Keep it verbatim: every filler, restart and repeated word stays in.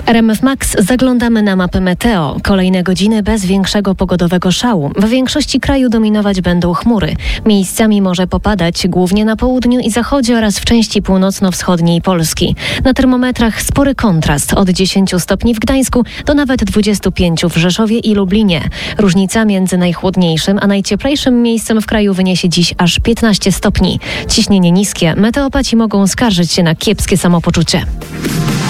W R M F Max zaglądamy na mapę meteo. Kolejne godziny bez większego pogodowego szału. W większości kraju dominować będą chmury. Miejscami może popadać głównie na południu i zachodzie oraz w części północno-wschodniej Polski. Na termometrach spory kontrast od dziesięciu stopni w Gdańsku do nawet dwudziestu pięciu w Rzeszowie i Lublinie. Różnica między najchłodniejszym a najcieplejszym miejscem w kraju wyniesie dziś aż piętnaście stopni. Ciśnienie niskie. Meteopaci mogą skarżyć się na kiepskie samopoczucie.